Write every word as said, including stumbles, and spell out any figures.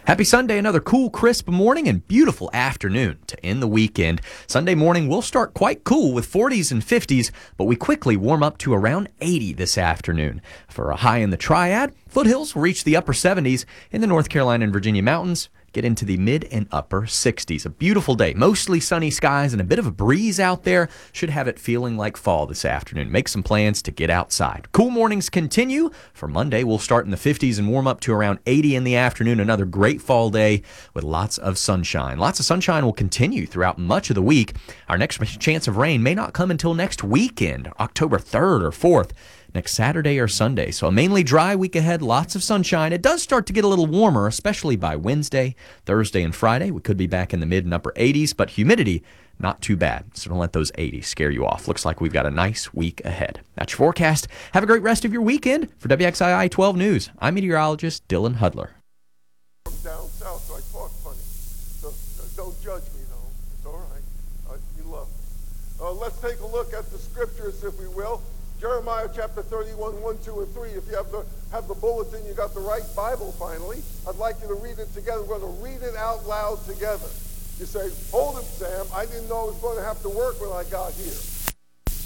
Happy Sunday, another cool, crisp morning and beautiful afternoon to end the weekend. Sunday morning will start quite cool with forties and fifties, but we quickly warm up to around eighty this afternoon. For a high in the Triad, foothills will reach the upper seventies. In the North Carolina and Virginia mountains, get into the mid and upper sixties. A beautiful day, mostly sunny skies and a bit of a breeze out there. Should have it feeling like fall this afternoon. Make some plans to get outside. Cool mornings continue. For Monday, we'll start in the fifties and warm up to around eighty in the afternoon. Another great fall day with lots of sunshine. Lots of sunshine will continue throughout much of the week. Our next chance of rain may not come until next weekend, October third or fourth. Next Saturday or Sunday. So a mainly dry week ahead, lots of sunshine. It does start to get a little warmer, especially by Wednesday, Thursday, and Friday. We could be back in the mid and upper eighties, but humidity, not too bad. So don't let those eighties scare you off. Looks like we've got a nice week ahead. That's your forecast. Have a great rest of your weekend. For W X I I twelve News, I'm meteorologist Dylan Hudler. From down south, so I talk funny. So uh, don't judge me, though. It's all right. Uh, you love me. Uh, let's take a look at the scriptures, if we will. Jeremiah chapter thirty-one, one, two, and three. If you have the have the bulletin, you got the right Bible finally. I'd like you to read it together. We're going to read it out loud together. You say, hold it, Sam. I didn't know I was going to have to work when I got here.